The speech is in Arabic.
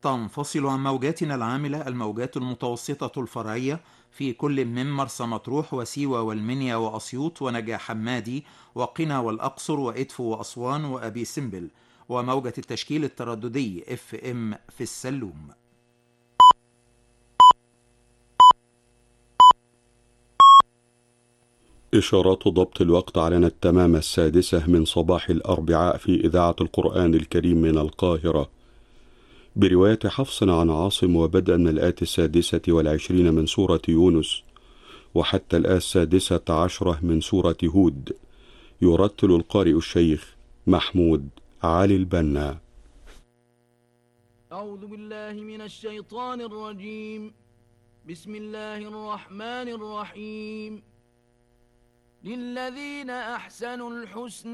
تنفصل عن موجاتنا العاملة الموجات المتوسطة الفرعية في كل من مرسى مطروح وسيوة والمنيا وأسيوط ونجع حمادي وقنا والأقصر وإدفو وأسوان وأبي سمبل، وموجة التشكيل الترددي FM في السلوم. إشارات ضبط الوقت أعلنت تمام 6:00 من صباح الأربعاء في إذاعة القرآن الكريم من القاهرة برواية حفص عن عاصم، وبدءا من الآية 26 من سورة يونس وحتى الآية 16 من سورة هود. يرتل القارئ الشيخ محمود علي البنا. أعوذ بالله من الشيطان الرجيم. بسم الله الرحمن الرحيم. للذين أحسنوا الحسنى